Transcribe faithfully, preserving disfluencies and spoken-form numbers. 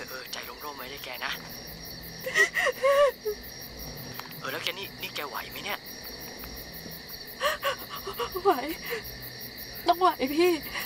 อเออใจร่มๆไว้เลยแกนะเออแล้วแกนี่นี่แกไหวไหมเนี่ยไหวต้องไหวพี่